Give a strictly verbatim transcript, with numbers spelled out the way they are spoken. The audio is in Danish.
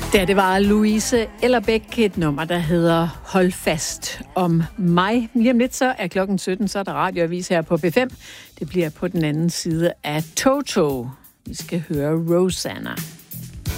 Ja, det var Louise Ellerbæk, et nummer, der hedder Hold fast om mig. Lige om lidt så er klokken sytten, så er der radioavis her på B fem. Det bliver på den anden side af Toto. Vi skal høre Rosanna.